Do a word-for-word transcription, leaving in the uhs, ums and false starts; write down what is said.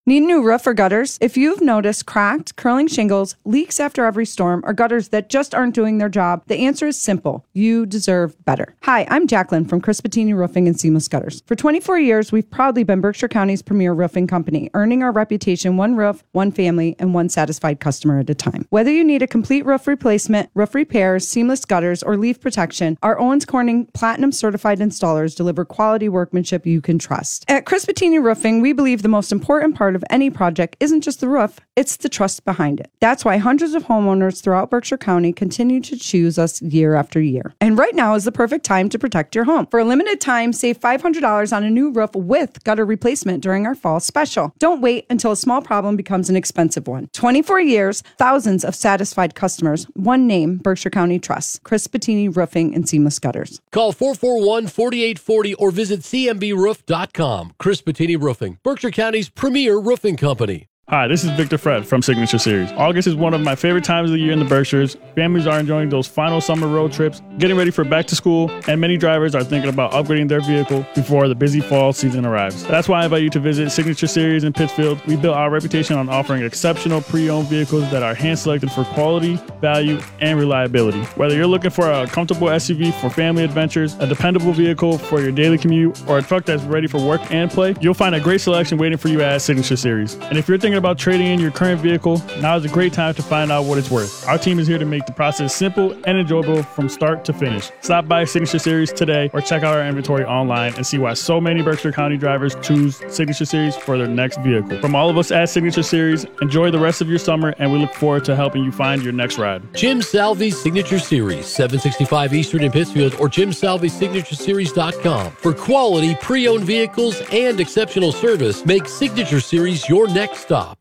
Need a new roof or gutters? If you've noticed cracked, curling shingles, leaks after every storm, or gutters that just aren't doing their job, the answer is simple. You deserve better. Hi, I'm Jacqueline from Chris Bettini Roofing and Seamless Gutters. For twenty-four years, we've proudly been Berkshire County's premier roofing company, earning our reputation one roof, one family, and one satisfied customer at a time. Whether you need a complete roof replacement, roof repairs, seamless gutters, or leaf protection, our Owens Corning Platinum certified installers deliver quality workmanship you can trust. At Chris Bettini Roofing, we believe the most important part of any project isn't just the roof, it's the trust behind it. That's why hundreds of homeowners throughout Berkshire County continue to choose us year after year. And right now is the perfect time to protect your home. For a limited time, save five hundred dollars on a new roof with gutter replacement during our fall special. Don't wait until a small problem becomes an expensive one. twenty-four years, thousands of satisfied customers, one name, Berkshire County trusts. Chris Bettini Roofing and Seamless Gutters. Call four four one, four eight four zero or visit c m b roof dot com. Chris Bettini Roofing, Berkshire County's premier roofing company. Hi, this is Victor Fred from Signature Series. August is one of my favorite times of the year in the Berkshires. Families are enjoying those final summer road trips, getting ready for back to school, and many drivers are thinking about upgrading their vehicle before the busy fall season arrives. That's why I invite you to visit Signature Series in Pittsfield. We built our reputation on offering exceptional pre-owned vehicles that are hand-selected for quality, value, and reliability. Whether you're looking for a comfortable S U V for family adventures, a dependable vehicle for your daily commute, or a truck that's ready for work and play, you'll find a great selection waiting for you at Signature Series. And if you're thinking about trading in your current vehicle, now is a great time to find out what it's worth. Our team is here to make the process simple and enjoyable from start to finish. Stop by Signature Series today or check out our inventory online and see why so many Berkshire County drivers choose Signature Series for their next vehicle. From all of us at Signature Series, enjoy the rest of your summer, and we look forward to helping you find your next ride. Jim Salvi's Signature Series, seven sixty-five Eastern in Pittsfield, or jim salvi signature series dot com. For quality pre-owned vehicles and exceptional service, make Signature Series your next stop.